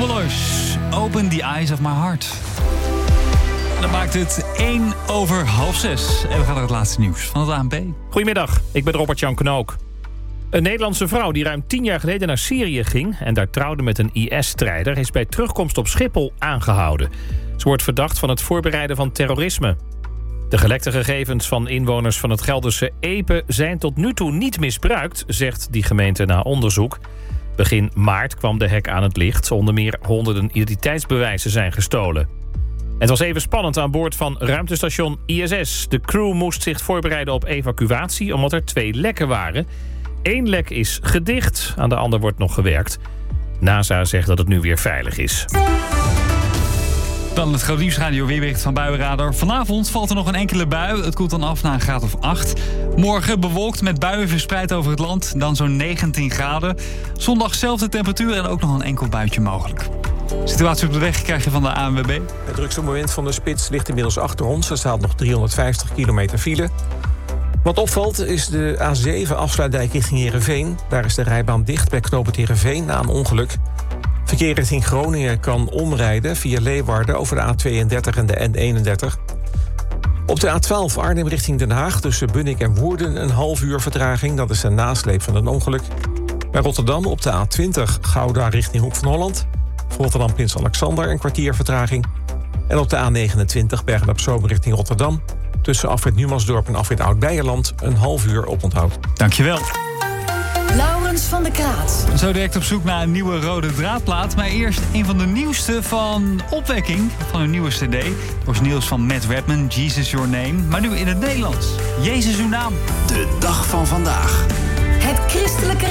Troubadours, Open the Eyes of My Heart. En dan maakt het 5:01. En we gaan naar het laatste nieuws van het ANP. Goedemiddag, ik ben Robert-Jan Knook. Een Nederlandse vrouw die ruim 10 jaar geleden naar Syrië ging en daar trouwde met een IS-strijder... is bij terugkomst op Schiphol aangehouden. Ze wordt verdacht van het voorbereiden van terrorisme. De gelekte gegevens van inwoners van het Gelderse Epe zijn tot nu toe niet misbruikt, zegt die gemeente na onderzoek. Begin maart kwam de hek aan het licht. Onder meer honderden identiteitsbewijzen zijn gestolen. Het was even spannend aan boord van ruimtestation ISS. De crew moest zich voorbereiden op evacuatie omdat er 2 lekken waren. 1 lek is gedicht, aan de ander wordt nog gewerkt. NASA zegt dat het nu weer veilig is. Dan het groot nieuwsradio weerbericht van Buienradar. Vanavond valt er nog een enkele bui. Het koelt dan af naar een graad of 8. Morgen bewolkt met buien verspreid over het land. Dan zo'n 19 graden. Zondag zelfde temperatuur en ook nog een enkel buitje mogelijk. Situatie op de weg krijg je van de ANWB. Het drukste moment van de spits ligt inmiddels achter ons. Er staat nog 350 kilometer file. Wat opvalt is de A7 afsluitdijk richting Heerenveen. Daar is de rijbaan dicht bij knooppunt Heerenveen na een ongeluk. Verkeer richting Groningen kan omrijden via Leeuwarden over de A32 en de N31. Op de A12 Arnhem richting Den Haag tussen Bunnik en Woerden een half uur vertraging. Dat is de nasleep van een ongeluk. Bij Rotterdam op de A20 Gouda richting Hoek van Holland. Voor Rotterdam Prins Alexander een kwartier vertraging. En op de A29 Bergen-op-Zoom richting Rotterdam. Tussen afrit Numansdorp en afrit Oud-Beijerland een half uur oponthoud. Dankjewel. Laurens van der Kraat. Zo direct op zoek naar een nieuwe rode draadplaat. Maar eerst een van de nieuwste van Opwekking. Van hun nieuwe cd. Origineels van Matt Redman, Jesus Your Name. Maar nu in het Nederlands. Jezus uw naam. De dag van vandaag. Het christelijke